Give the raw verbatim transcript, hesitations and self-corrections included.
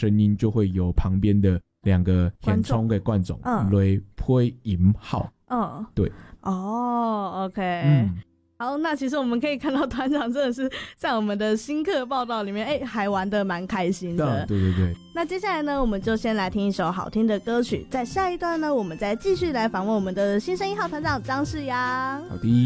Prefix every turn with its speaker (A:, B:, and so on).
A: 声音就会由旁边的两个现充给观众来配音好。嗯，对。
B: 哦 ，OK。
A: 嗯，
B: 好，那其实我们可以看到团长真的是在我们的新课报道里面，哎、欸，还玩得蛮开心的。
A: 对对对。
B: 那接下来呢，我们就先来听一首好听的歌曲，在下一段呢，我们再继续来访问我们的新生一号团长张世阳。
A: 好的。